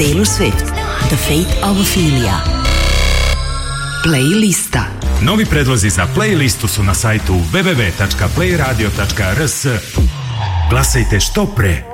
Taylor Swift, The Fate of Ophelia. Playlista. Novi predlozi za playlistu su na sajtu www.playradio.rs. Glasajte što pre.